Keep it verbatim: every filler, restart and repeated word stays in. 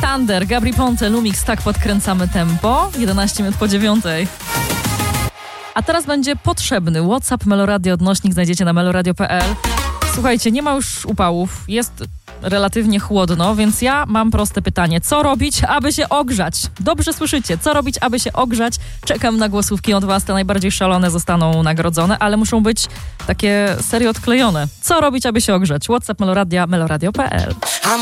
Thunder, Gabry Ponte, Lumix, tak podkręcamy tempo. jedenaście minut po dziewiątej. A teraz będzie potrzebny WhatsApp Meloradio odnośnik, znajdziecie na meloradio kropka p l. Słuchajcie, nie ma już upałów, jest relatywnie chłodno, więc ja mam proste pytanie. Co robić, aby się ogrzać? Dobrze słyszycie, co robić, aby się ogrzać? Czekam na głosówki od was, te najbardziej szalone zostaną nagrodzone, ale muszą być takie serio odklejone. Co robić, aby się ogrzać? WhatsApp Meloradia, meloradio kropka p l.